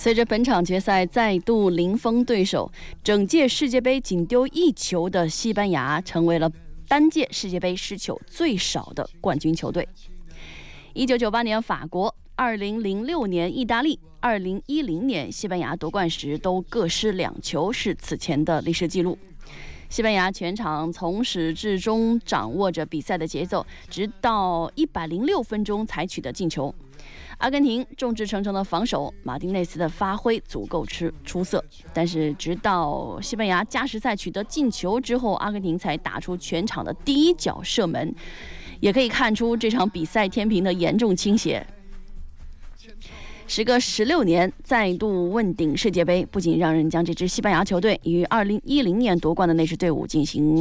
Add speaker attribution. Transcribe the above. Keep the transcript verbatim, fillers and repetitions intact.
Speaker 1: 随着本场决赛再度零封对手，整届世界杯仅丢一球的西班牙成为了单届世界杯失球最少的冠军球队。一九九八年法国，二零零六年意大利，二零一零年西班牙夺冠时都各失两球，是此前的历史记录。西班牙全场从始至终掌握着比赛的节奏，直到一百零六分钟才取得进球。阿根廷众志成城的防守，马丁内斯的发挥足够出出色，但是直到西班牙加时赛取得进球之后，阿根廷才打出全场的第一脚射门，也可以看出这场比赛天平的严重倾斜。时隔十六年再度问鼎世界杯，不仅让人将这支西班牙球队与二零一零年夺冠的那支队伍进行